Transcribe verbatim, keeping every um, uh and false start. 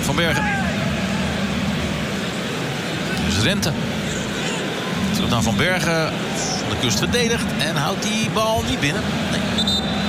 Van Bergen. Dus Rente. Terug naar Van Bergen. Van de kust verdedigd. En houdt die bal niet binnen. Nee.